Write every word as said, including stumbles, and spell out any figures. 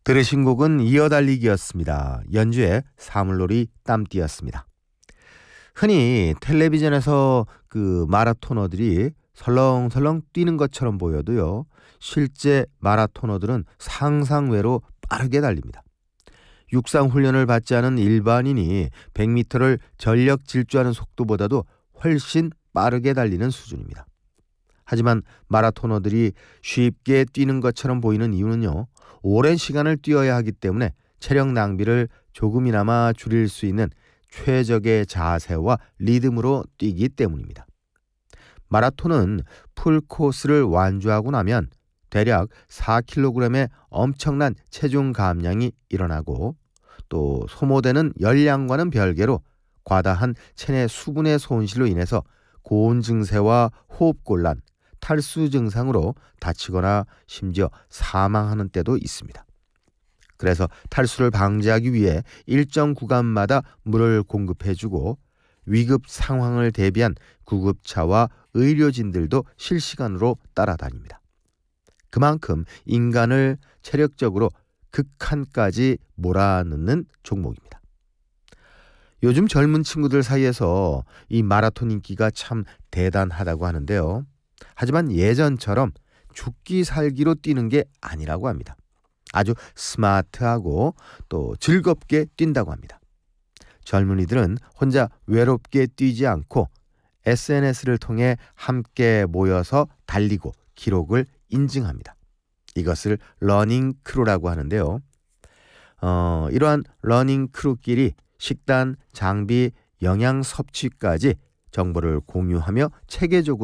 들으신 곡은 이어달리기였습니다. 연주의 사물놀이 땀띠였습니다. 흔히 텔레비전에서 그 마라토너들이 설렁설렁 뛰는 것처럼 보여도요, 실제 마라토너들은 상상외로 빠르게 달립니다. 육상 훈련을 받지 않은 일반인이 백 미터를 전력 질주하는 속도보다도 훨씬 빠르게 달리는 수준입니다. 하지만 마라토너들이 쉽게 뛰는 것처럼 보이는 이유는요, 오랜 시간을 뛰어야 하기 때문에 체력 낭비를 조금이나마 줄일 수 있는 최적의 자세와 리듬으로 뛰기 때문입니다. 마라톤은 풀코스를 완주하고 나면 대략 사 킬로그램의 엄청난 체중 감량이 일어나고, 또 소모되는 열량과는 별개로 과다한 체내 수분의 손실로 인해서 고온 증세와 호흡곤란, 탈수 증상으로 다치거나 심지어 사망하는 때도 있습니다. 그래서 탈수를 방지하기 위해 일정 구간마다 물을 공급해주고, 위급 상황을 대비한 구급차와 의료진들도 실시간으로 따라다닙니다. 그만큼 인간을 체력적으로 극한까지 몰아넣는 종목입니다. 요즘 젊은 친구들 사이에서 이 마라톤 인기가 참 대단하다고 하는데요. 하지만 예전처럼 죽기 살기로 뛰는 게 아니라고 합니다. 아주 스마트하고 또 즐겁게 뛴다고 합니다. 젊은이들은 혼자 외롭게 뛰지 않고 에스엔에스를 통해 함께 모여서 달리고 기록을 인증합니다. 이것을 러닝 크루라고 하는데요. 어, 이러한 러닝 크루끼리 식단, 장비, 영양 섭취까지 정보를 공유하며 체계적으로